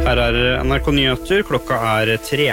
Her NRK Nyheter, klokka 3.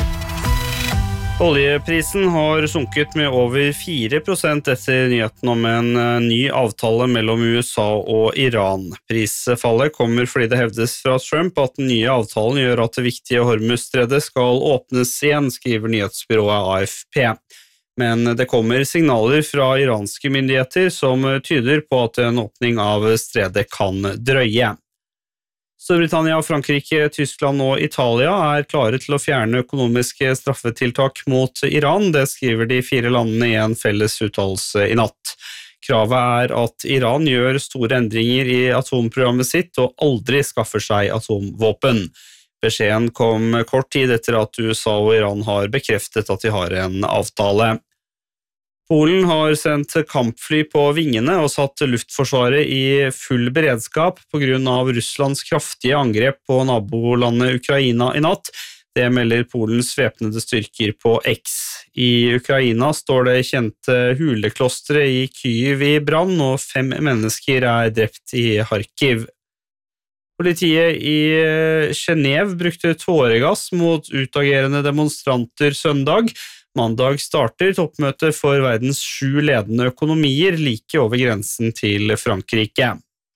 Oljeprisen har sunket med over 4% etter nyheten om en ny avtale mellom USA og Iran. Prisfallet kommer fordi det hevdes fra Trump at den nye avtalen gjør at det viktige Hormuzstredet skal åpnes igjen, skriver nyhetsbyrået AFP. Men det kommer signaler fra iranske myndigheter som tyder på at en åpning av stredet kan drøye. Storbritannia, Frankrike, Tyskland og Italia er klare til å fjerne økonomiske straffetiltak mot Iran. Det skriver de 4 landene i en felles uttalelse i natt. Kravet er at Iran gjør store endringer i atomprogrammet sitt og aldri skaffer seg atomvåpen. Beskjeden kom kort tid etter at USA og Iran har bekreftet at de har en avtale. Polen har sendt kampfly på vingene og satt luftforsvaret i full beredskap på grunn av Russlands kraftige angrep på nabolandet Ukraina i natt. Det melder Polens væpnede styrker på X. I Ukraina står det kjente huleklostre i Kyiv i brann, og 5 mennesker er drept i Kharkiv. Politiet i Genève brukte tåregass mot utagerende demonstranter søndag. Mandag starter toppmøtet for verdens 7 ledende økonomier like over grensen til Frankrike.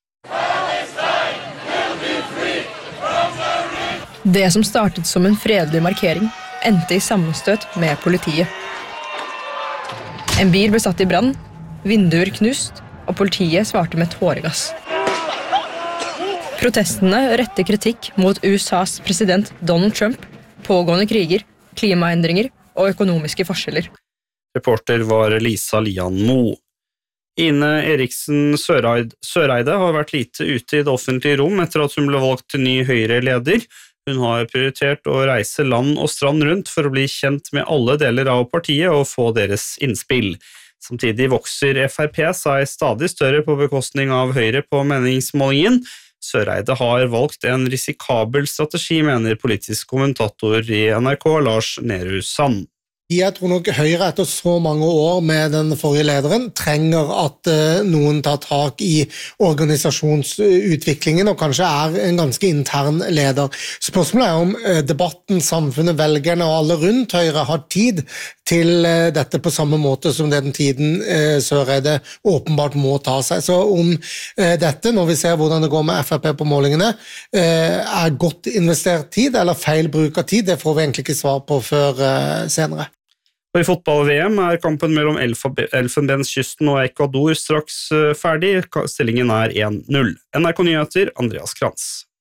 Det som startet som en fredelig markering, endte i sammenstøt med politiet. En bil ble satt i brann, vinduer knust, og politiet svarte med tåregass. Protestene retter kritikk mot USAs president Donald Trump, pågående kriger, klimaendringer og økonomiske forskjeller. Reporter var Lisa Lian Mo. Ine Eriksen Søreide har vært lite ute i det offentlige rom etter at hun ble valgt til ny Høyre-leder. Hun har prioritert å reise land og strand rundt for å bli kjent med alle deler av partiet og få deres innspill. Samtidig vokser FrP seg stadig større på bekostning av Høyre på meningsmålingen. Søreide har valgt en risikabel strategi, mener politisk kommentator i NRK, Lars Nehru Sand. Jeg tror nok Høyre etter så mange år med den forrige lederen trenger at noen tar tak i organisasjonsutviklingen og kanskje er en ganske intern leder. Spørsmålet er om debatten, samfunnet, velgerne og alle rundt Høyre har tid til dette på samme måte som den tiden Søreide åpenbart må ta seg. Så om dette, når vi ser hvordan det går med FrP på målingene, er godt investert tid eller feil bruk av tid, det får vi egentlig ikke svar på før senere. Og i fotball-VM er kampen mellom Elfenbenskysten og Ecuador straks ferdig. Stillingen er 1-0. NRK Nyheter, Andreas Krantz.